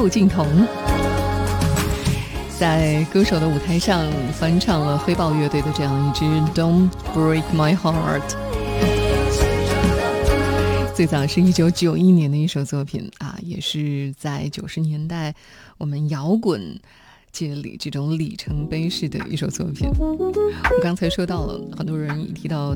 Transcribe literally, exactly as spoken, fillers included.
窦靖童在歌手的舞台上翻唱了黑豹乐队的这样一支 Don't Break My Heart， 最早是一九九一年的一首作品啊，也是在九十年代我们摇滚界里这种里程碑式的一首作品。我刚才说到了，很多人一提到